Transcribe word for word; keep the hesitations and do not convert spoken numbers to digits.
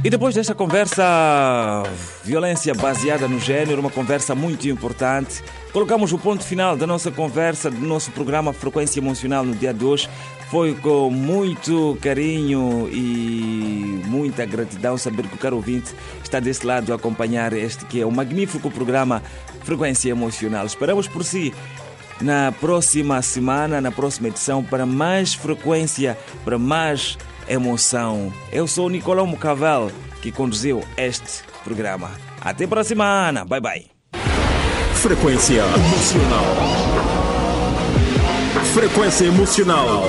E depois desta conversa, violência baseada no género, uma conversa muito importante, colocamos o ponto final da nossa conversa, do nosso programa Frequência Emocional no dia de hoje. Foi com muito carinho e muita gratidão saber que o caro ouvinte está desse lado a acompanhar este que é o magnífico programa Frequência Emocional. Esperamos por si na próxima semana, na próxima edição, para mais frequência, para mais emoção. Eu sou o Nicolau Mucavel, que conduziu este programa. Até para a semana. Bye, bye. Frequência Emocional. Frequência Emocional.